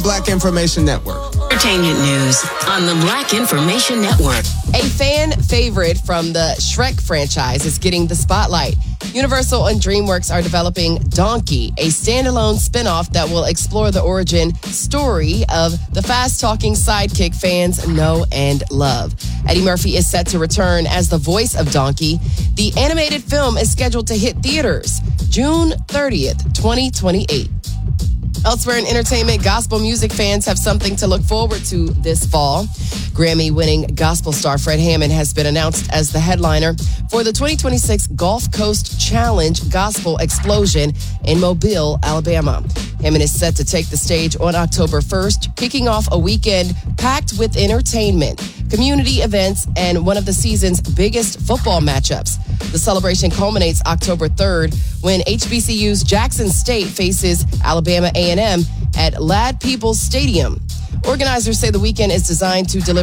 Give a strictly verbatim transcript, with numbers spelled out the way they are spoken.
Black Information Network. Entertainment news on the Black Information Network. A fan favorite from the Shrek franchise is getting the spotlight. Universal and DreamWorks are developing Donkey, a standalone spinoff that will explore the origin story of the fast-talking sidekick fans know and love. Eddie Murphy is set to return as the voice of Donkey. The animated film is scheduled to hit theaters June thirtieth, twenty twenty-eight. Elsewhere in entertainment, gospel music fans have something to look forward to this fall. Grammy-winning gospel star Fred Hammond has been announced as the headliner for the twenty twenty-six Gulf Coast Challenge Gospel Explosion in Mobile, Alabama. Hammond is set to take the stage on October first, kicking off a weekend packed with entertainment, community events, and one of the season's biggest football matchups. The celebration culminates October third when H B C U's Jackson State faces Alabama A and M at Ladd Peoples Stadium. Organizers say the weekend is designed to deliver